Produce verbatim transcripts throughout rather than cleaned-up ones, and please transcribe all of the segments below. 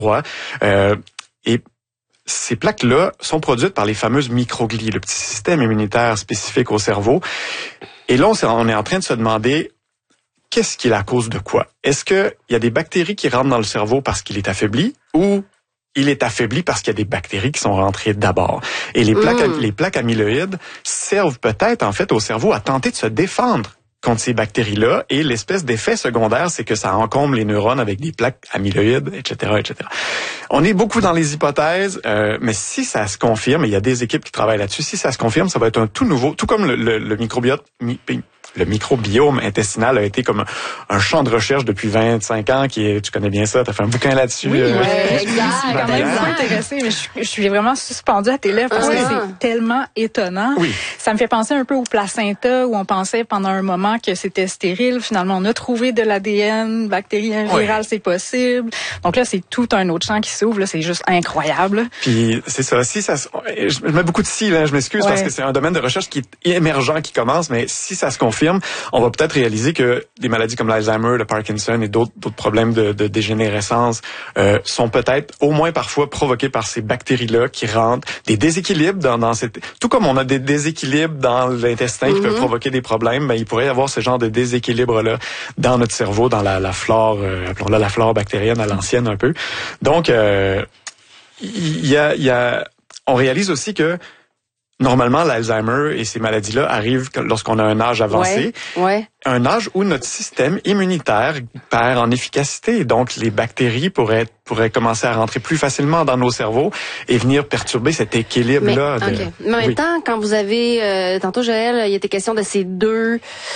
Euh, et ces plaques-là sont produites par les fameuses microglies, le petit système immunitaire spécifique au cerveau. Et là, on est en train de se demander qu'est-ce qui est la cause de quoi? Est-ce qu'il y a des bactéries qui rentrent dans le cerveau parce qu'il est affaibli ou il est affaibli parce qu'il y a des bactéries qui sont rentrées d'abord? Et les plaques, mmh. les plaques amyloïdes servent peut-être en fait au cerveau à tenter de se défendre contre ces bactéries-là, et l'espèce d'effet secondaire, c'est que ça encombre les neurones avec des plaques amyloïdes, et cetera, et cetera. On est beaucoup dans les hypothèses, euh, mais si ça se confirme, et il y a des équipes qui travaillent là-dessus, si ça se confirme, ça va être un tout nouveau, tout comme le, le, le microbiote, le microbiome intestinal a été comme un, un champ de recherche depuis vingt-cinq ans, qui est, tu connais bien ça, t'as fait un bouquin là-dessus. Oui, euh, ouais, exact. Je suis quand même intéressée, mais je, je suis vraiment suspendue à tes lèvres parce ah. que c'est tellement étonnant. Oui. Ça me fait penser un peu au placenta où on pensait pendant un moment que c'était stérile. Finalement, on a trouvé de l'A D N bactérien viral, oui. c'est possible. Donc là, c'est tout un autre champ qui s'ouvre. Là, c'est juste incroyable. Puis c'est ça. Si ça, je mets beaucoup de si là, je m'excuse ouais. parce que c'est un domaine de recherche qui est émergent, qui commence, mais si ça se confirme, on va peut-être réaliser que des maladies comme l'Alzheimer, le Parkinson et d'autres, d'autres problèmes de, de dégénérescence euh, sont peut-être au moins parfois provoqués par ces bactéries-là qui rentrent, des déséquilibres dans, dans cette... Tout comme on a des déséquilibres dans l'intestin mm-hmm. qui peuvent provoquer des problèmes, ben, il pourrait y avoir ce genre de déséquilibre-là dans notre cerveau, dans la, la flore, euh, appelons-la la flore bactérienne à l'ancienne un peu. Donc, euh, il y a, il y a, on réalise aussi que normalement, l'Alzheimer et ces maladies-là arrivent lorsqu'on a un âge avancé, ouais, ouais. un âge où notre système immunitaire perd en efficacité. Donc, les bactéries pourraient pourraient commencer à rentrer plus facilement dans nos cerveaux et venir perturber cet équilibre-là. Mais, de... okay. Mais en même oui. temps, quand vous avez, euh, tantôt Joël, il était question de ces deux...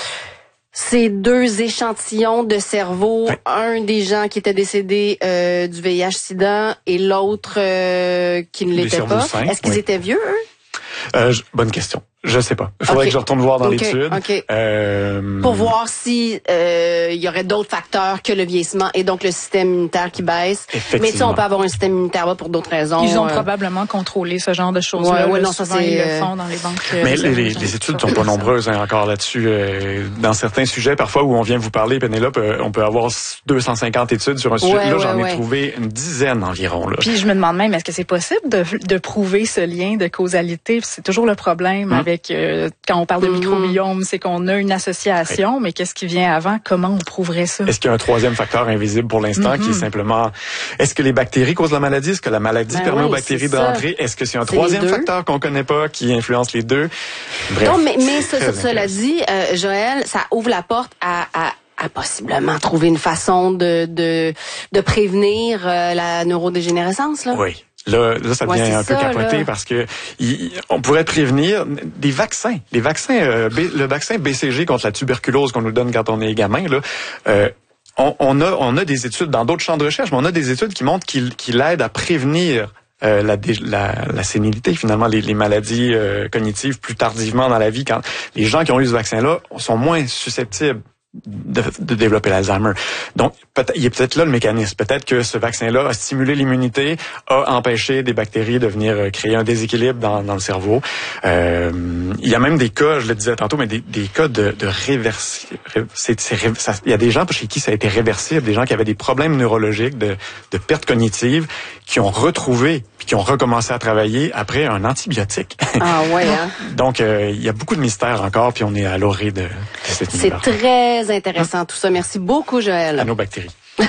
Ces deux échantillons de cerveau, oui. un des gens qui était décédé euh, du V I H-Sida et l'autre euh, qui ne l'était pas. Sains, Est-ce qu'ils oui. étaient vieux, eux? Euh, je, bonne question. Je sais pas. Il faudrait okay. que je retourne voir dans okay. l'étude. Okay. Euh... Pour voir si euh, il y aurait d'autres facteurs que le vieillissement et donc le système immunitaire qui baisse. Mais tu sais, on peut avoir un système immunitaire bas pour d'autres raisons. Ils ont euh... probablement contrôlé ce genre de choses-là. Ouais, ouais, là, non, ça souvent, c'est... ils le font dans les banques. Mais les, les, les études sont pas nombreuses hein, encore là-dessus. Euh, dans certains sujets, parfois où on vient vous parler, Pénélope, euh, on peut avoir deux cent cinquante études sur un sujet. Ouais, là, ouais, j'en ouais. ai trouvé une dizaine environ. Là. Puis je me demande même, est-ce que c'est possible de, de prouver ce lien de causalité? C'est toujours le problème mmh. avec euh, quand on parle de microbiome, c'est qu'on a une association, oui. mais qu'est-ce qui vient avant? Comment on prouverait ça? Est-ce qu'il y a un troisième facteur invisible pour l'instant mm-hmm. qui est simplement... Est-ce que les bactéries causent la maladie? Est-ce que la maladie ben permet oui, aux bactéries de rentrer? Est-ce que c'est un c'est troisième facteur qu'on connaît pas qui influence les deux? Bref, non, mais, mais ça, ça, cela dit, euh, Joël, ça ouvre la porte à... à à possiblement trouver une façon de de, de prévenir euh, la neurodégénérescence, là? Oui. Là, là, ça devient ouais, un peu ça, capoté là. Parce que il, on pourrait prévenir des vaccins. Les vaccins, euh, B, le vaccin B C G contre la tuberculose qu'on nous donne quand on est gamin, là, euh, on, on a on a des études dans d'autres champs de recherche, mais on a des études qui montrent qu'il, qu'il aide à prévenir Euh, la, la, la sénilité, finalement, les, les maladies euh, cognitives plus tardivement dans la vie. Quand les gens qui ont eu ce vaccin-là sont moins susceptibles de, de développer l'Alzheimer. Donc, peut-être, il est peut-être là le mécanisme. Peut-être que ce vaccin-là a stimulé l'immunité, a empêché des bactéries de venir créer un déséquilibre dans, dans le cerveau. Euh, il y a même des cas, je le disais tantôt, mais des, des cas de, de réversible. C'est, c'est, ça, il y a des gens chez qui ça a été réversible, des gens qui avaient des problèmes neurologiques, de, de perte cognitive, qui ont retrouvé puis qui ont recommencé à travailler après un antibiotique. Ah ouais, hein? Donc, euh, il y a beaucoup de mystères encore, puis on est à l'orée de, de cette C'est univers. Très intéressant hein? Tout ça. Merci beaucoup, Joël. À nos bactéries.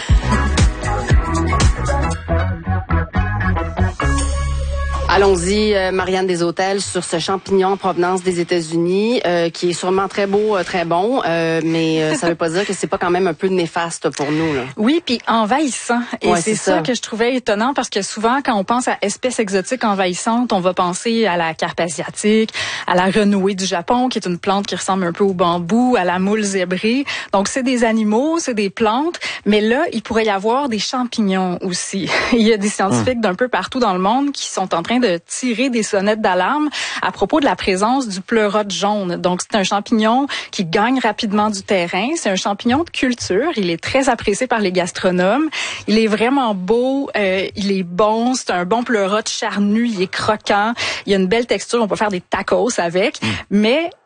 Allons-y, euh, Marianne Deshôtels, sur ce champignon en provenance des États-Unis, euh, qui est sûrement très beau, euh, très bon, euh, mais euh, ça veut pas dire que c'est pas quand même un peu néfaste pour nous, là. Oui, puis envahissant. Et ouais, c'est, c'est ça, ça que je trouvais étonnant, parce que souvent, quand on pense à espèces exotiques envahissantes, on va penser à la carpe asiatique, à la renouée du Japon, qui est une plante qui ressemble un peu au bambou, à la moule zébrée. Donc, c'est des animaux, c'est des plantes, mais là, il pourrait y avoir des champignons aussi. Il y a des scientifiques mmh. d'un peu partout dans le monde qui sont en train de de tirer des sonnettes d'alarme à propos de la présence du pleurote jaune. Donc, c'est un champignon qui gagne rapidement du terrain. C'est un champignon de culture. Il est très apprécié par les gastronomes. Il est vraiment beau. Euh, il est bon. C'est un bon pleurote charnu. Il est croquant. Il a une belle texture. On peut faire des tacos avec. Mmh. Mais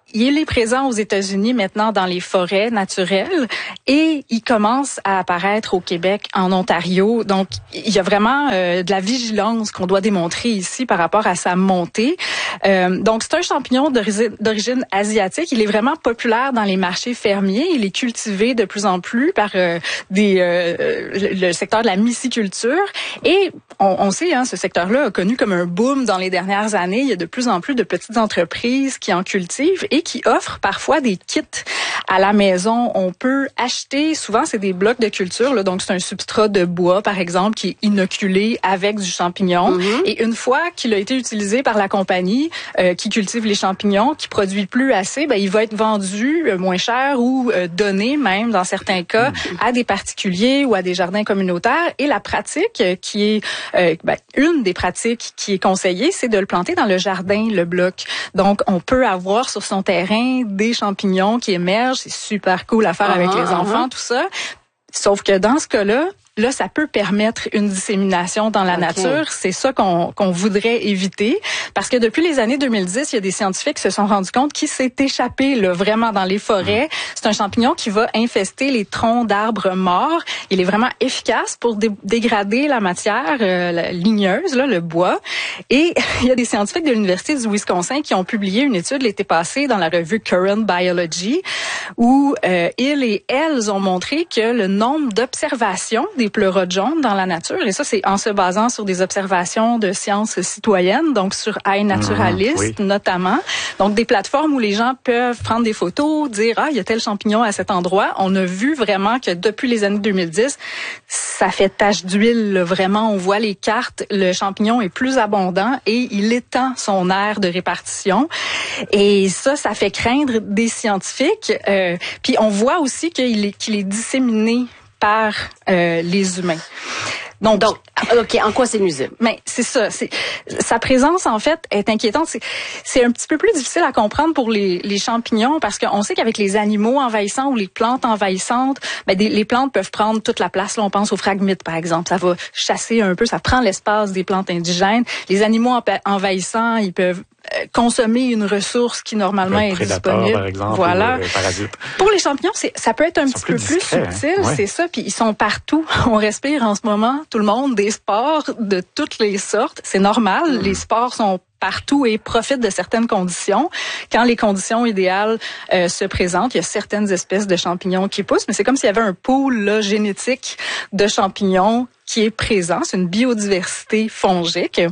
il est présent aux États-Unis maintenant dans les forêts naturelles et il commence à apparaître au Québec, en Ontario. Donc, il y a vraiment euh, de la vigilance qu'on doit démontrer ici par rapport à sa montée. Euh, donc, c'est un champignon d'origine, d'origine asiatique. Il est vraiment populaire dans les marchés fermiers. Il est cultivé de plus en plus par euh, des, euh, le, le secteur de la myciculture. Et on, on sait, hein, ce secteur-là a connu comme un boom dans les dernières années. Il y a de plus en plus de petites entreprises qui en cultivent et qui offrent parfois des kits à la maison. On peut acheter, souvent c'est des blocs de culture, là, donc c'est un substrat de bois par exemple qui est inoculé avec du champignon. Mm-hmm. Et une fois qu'il a été utilisé par la compagnie euh, qui cultive les champignons, qui produit plus assez, ben il va être vendu euh, moins cher ou euh, donné même dans certains cas mm-hmm. à des particuliers ou à des jardins communautaires. Et la pratique euh, qui est euh, ben, une des pratiques qui est conseillée, c'est de le planter dans le jardin, le bloc. Donc on peut avoir sur son terrain des champignons qui émergent. C'est super cool à faire uh-huh, avec les enfants, uh-huh. tout ça. Sauf que dans ce cas-là, là, ça peut permettre une dissémination dans la okay. nature. C'est ça qu'on qu'on voudrait éviter. Parce que depuis les années deux mille dix, il y a des scientifiques qui se sont rendus compte qu'il s'est échappé là, vraiment dans les forêts. C'est un champignon qui va infester les troncs d'arbres morts. Il est vraiment efficace pour dé- dégrader la matière euh, la ligneuse, là, le bois. Et il y a des scientifiques de l'Université du Wisconsin qui ont publié une étude l'été passé dans la revue Current Biology où euh, ils et elles ont montré que le nombre d'observations des pleurotes jaunes dans la nature, et ça, c'est en se basant sur des observations de sciences citoyennes, donc sur iNaturalist mmh, oui. notamment. Donc, des plateformes où les gens peuvent prendre des photos, dire « Ah, il y a tel champignon à cet endroit ». On a vu vraiment que depuis les années deux mille dix, ça fait tache d'huile, là, vraiment. On voit les cartes, le champignon est plus abondant et il étend son aire de répartition. Et ça, ça fait craindre des scientifiques. Euh, puis, on voit aussi qu'il est, qu'il est disséminé par euh, les humains. Donc, Donc, OK, en quoi c'est nuisible? Mais c'est ça, c'est sa présence en fait est inquiétante, c'est c'est un petit peu plus difficile à comprendre pour les les champignons parce qu'on sait qu'avec les animaux envahissants ou les plantes envahissantes, ben des, les plantes peuvent prendre toute la place. Là, on pense aux phragmites par exemple, ça va chasser un peu, ça prend l'espace des plantes indigènes. Les animaux envahissants, ils peuvent consommer une ressource qui normalement est disponible. Par exemple, voilà. Ou, euh, parasite. Pour les champignons, c'est ça peut être un petit peu plus, plus subtil, hein? Ouais. C'est ça. Puis ils sont partout. On respire en ce moment, tout le monde, des spores de toutes les sortes. C'est normal. Mmh. Les spores sont partout et profitent de certaines conditions. Quand les conditions idéales euh, se présentent, il y a certaines espèces de champignons qui poussent, mais c'est comme s'il y avait un pool là, génétique de champignons qui est présent. C'est une biodiversité fongique.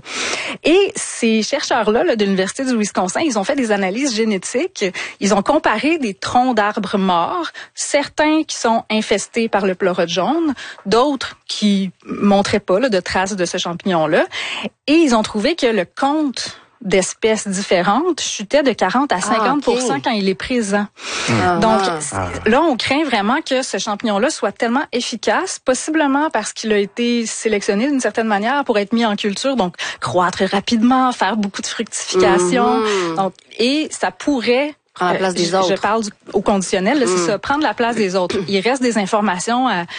Et ces chercheurs-là là, de l'Université du Wisconsin, ils ont fait des analyses génétiques. Ils ont comparé des troncs d'arbres morts, certains qui sont infestés par le pleurote jaune, d'autres qui montraient pas là, de traces de ce champignon-là. Et ils ont trouvé que le compte d'espèces différentes chutait de quarante à cinquante pour cent ah, okay. quand il est présent. Mmh. Donc, ah. là, on craint vraiment que ce champignon-là soit tellement efficace, possiblement parce qu'il a été sélectionné d'une certaine manière pour être mis en culture, donc croître rapidement, faire beaucoup de fructification. Mmh. Donc, et ça pourrait prendre la place des euh, autres. Je parle du, au conditionnel, là, mmh. c'est ça, prendre la place des autres. Il reste des informations à,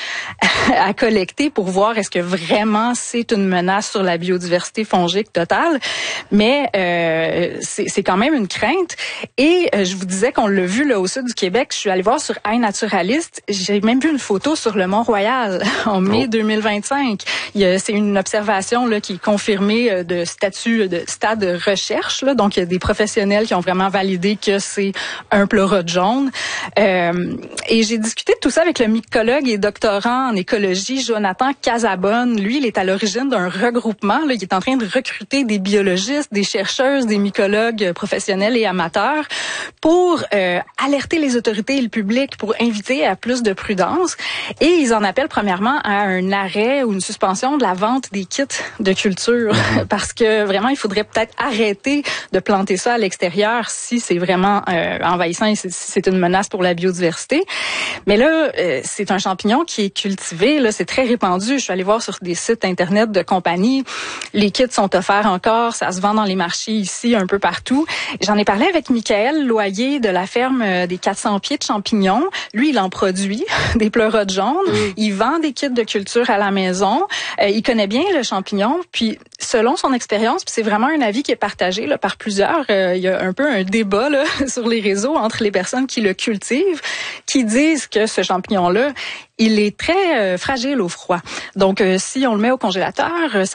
à collecter pour voir est-ce que vraiment c'est une menace sur la biodiversité fongique totale, mais euh, c'est, c'est quand même une crainte. Et euh, je vous disais qu'on l'a vu là au sud du Québec. Je suis allée voir sur iNaturalist. J'ai même vu une photo sur le Mont-Royal en mai oh. deux mille vingt-cinq. Il y a, c'est une observation là qui est confirmée de statut de stade de recherche. Là, donc il y a des professionnels qui ont vraiment validé que c'est un pleurote jaune. Euh, et j'ai discuté de tout ça avec le mycologue et doctorant en écologie, Jonathan Casabonne. Lui, il est à l'origine d'un regroupement. Là, il est en train de recruter des biologistes, des chercheuses, des mycologues professionnels et amateurs pour euh, alerter les autorités et le public, pour inviter à plus de prudence. Et ils en appellent premièrement à un arrêt ou une suspension de la vente des kits de culture. Mmh. Parce que vraiment, il faudrait peut-être arrêter de planter ça à l'extérieur si c'est vraiment euh, envahissant et c'est, c'est une menace pour la biodiversité. Mais là, euh, c'est un champignon qui est cultivé. Là, c'est très répandu. Je suis allée voir sur des sites internet de compagnies. Les kits sont offerts encore. Ça se vend dans les marchés ici, un peu partout. J'en ai parlé avec Michael Loyer de la ferme des quatre cents pieds de champignons. Lui, il en produit des pleurotes jaunes. Mm. Il vend des kits de culture à la maison. Euh, il connaît bien le champignon. Puis selon son expérience, puis c'est vraiment un avis qui est partagé là, par plusieurs, euh, il y a un peu un débat là, sur les réseaux entre les personnes qui le cultivent, qui disent que ce champignon-là, il est très euh, fragile au froid. Donc, euh, si on le met au congélateur, ça